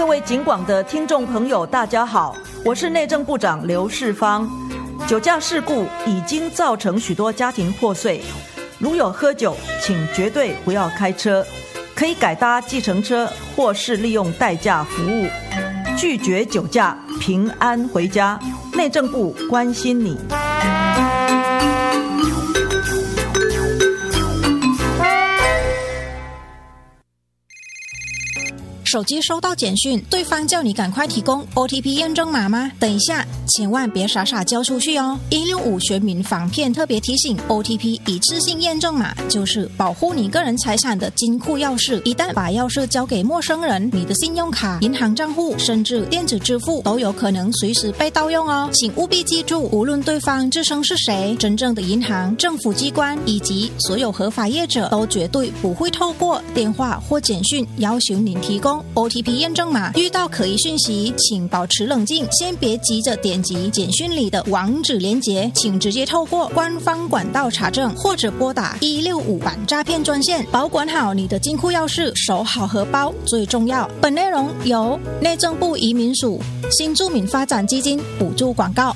各位警广的听众朋友大家好，我是内政部长刘世芳。酒驾事故已经造成许多家庭破碎，如有喝酒请绝对不要开车，可以改搭计程车或是利用代驾服务，拒绝酒驾，平安回家。内政部关心你。 手机收到简讯，对方叫你赶快提供 OTP 验证码吗？等一下，千万别傻傻交出去哦。165全民防骗特别提醒 ，OTP 一次性验证码就是保护你个人财产的金库钥匙。一旦把钥匙交给陌生人，你的信用卡、银行账户甚至电子支付都有可能随时被盗用哦。请务必记住，无论对方自称是谁，真正的银行、政府机关以及所有合法业者都绝对不会透过电话或简讯要求您提供OTP 验证码。遇到可疑讯息，请保持冷静，先别急着点击简讯里的网址连结，请直接透过官方管道查证，或者拨打165反诈骗专线。保管好你的金库钥匙，守好荷包最重要。本内容由内政部移民署新住民发展基金补助广告。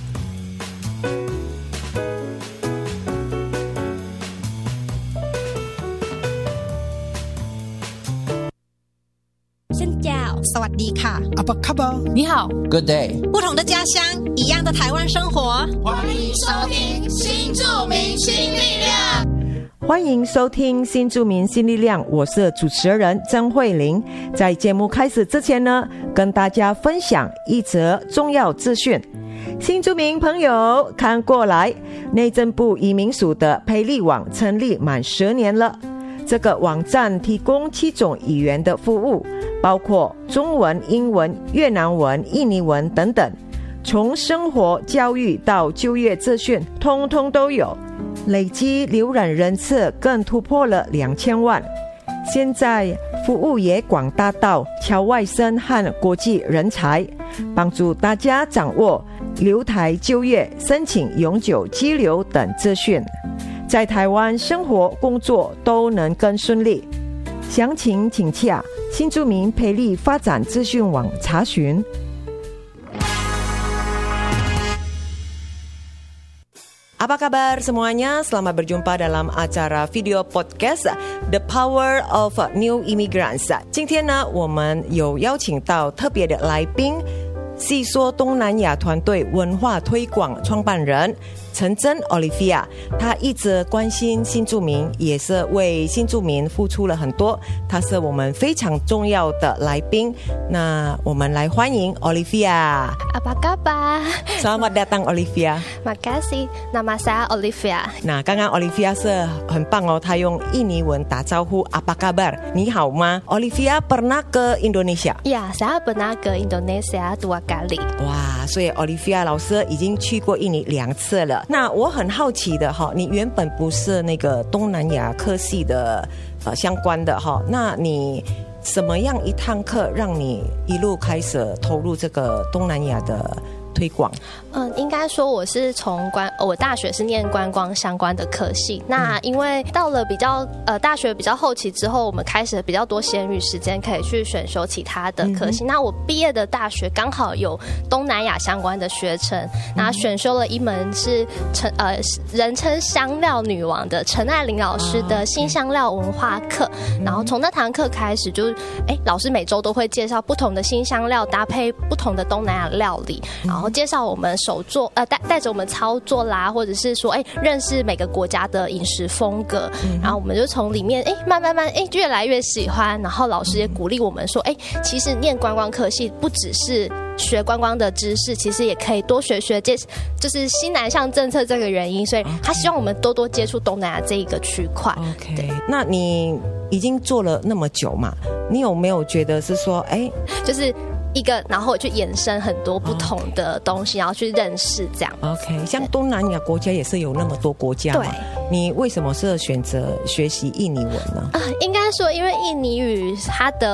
สวัสดีค่ะ Apa kabar 你好 Good day 不同的家乡，一样的台湾生活。 欢迎收听新住民新力量。 欢迎收听新住民新力量，我是主持人曾慧玲。在节目开始之前呢，跟大家分享一则重要资讯。新住民朋友看过来，内政部移民署的培力网成立满10年了。这个网站提供7种语言的服务，包括中文、英文、越南文、印尼文等等，从生活、教育到就业资讯，通通都有。累计浏览人次更突破了2000万。现在服务也广大到侨外生和国际人才，帮助大家掌握留台就业、申请永久居留等资讯，在台湾生活工作都能更顺利。详情请洽新住民培力发展资讯网查询。Apa kabar semuanya? Selamat berjumpa dalam acara video podcast The Power of New Immigrants。 今天呢，我们有邀请到特别的来宾，细说东南亚团队文化推广创办人陈真 Olivia。 她一直关心新住民，也是为新住民付出了很多，她是我们非常重要的来宾。那我们来欢迎 Olivia。 Apa kabar? Selamat datang Olivia。 Makasih, nama saya Olivia。 那刚刚 Olivia 是很棒哦，她用印尼文打招呼 Apa kabar 你好吗？ Olivia pernah ke Indonesia？ Ya, saya pernah ke Indonesia 2 kali。 哇，所以 Olivia 老师已经去过印尼2次了。那我很好奇的哈，你原本不是那个东南亚科系的相关的哈，那你什么样一堂课让你一路开始投入这个东南亚的推广？ 应该说我是从我大学是念观光相关的科系。那因为到了大学比较后期之后，我们开始比较多闲余时间可以去选修其他的科系。那我毕业的大学刚好有东南亚相关的学程，那选修了一门是人称香料女王的陈爱玲老师的新香料文化课。然后从那堂课开始，就是老师每周都会介绍不同的新香料搭配不同的东南亚料理，然后介绍我们手做带着我们操作啦，或者是说认识每个国家的饮食风格。然后我们就从里面慢慢越来越喜欢。然后老师也鼓励我们说其实念观光科系不只是学观光的知识，其实也可以多学就是新南向政策这个原因，所以他希望我们多多接触东南亚这一个区块。 OK， 那你已经做了那么久嘛，你有没有觉得是说就是一个，然后我去延伸很多不同的东西，然后去认识这样。 OK， 像东南亚国家也是有那么多国家嘛，你为什么是选择学习印尼文呢？ 应该说因为印尼语它的